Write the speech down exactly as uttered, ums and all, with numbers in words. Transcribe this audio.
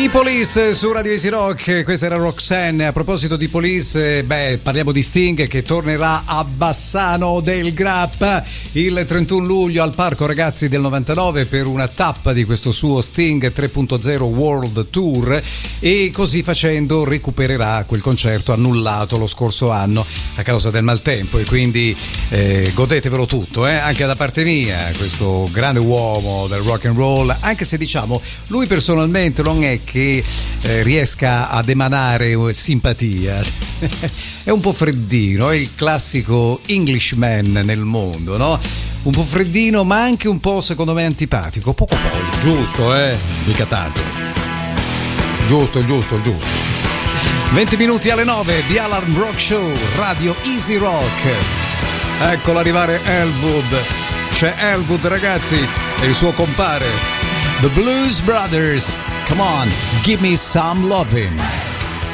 Police su Radio Easy Rock, questa era Roxanne. A proposito di Police, beh, parliamo di Sting che tornerà a Bassano del Grappa il trentuno luglio al Parco Ragazzi del novantanove per una tappa di questo suo Sting tre punto zero World Tour, e così facendo recupererà quel concerto annullato lo scorso anno a causa del maltempo, e quindi eh, godetevelo tutto, eh? Anche da parte mia, questo grande uomo del rock and roll, anche se diciamo lui personalmente non è che Eh, riesca ad emanare simpatia. È un po' freddino, è il classico Englishman nel mondo, no? Un po' freddino, ma anche un po', secondo me, antipatico. Poco poi, giusto, eh? Mica tanto. Giusto, giusto, giusto. venti minuti alle nove di Alarm Rock Show, Radio Easy Rock. Eccolo arrivare Elwood. C'è Elwood, ragazzi, e il suo compare, The Blues Brothers. Come on, give me some lovin'.